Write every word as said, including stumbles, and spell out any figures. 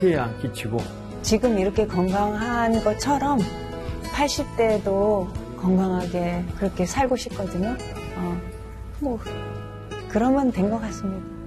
피해 안 끼치고 지금 이렇게 건강한 것처럼 팔십 대도 건강하게 그렇게 살고 싶거든요. 어, 뭐 그러면 된 것 같습니다.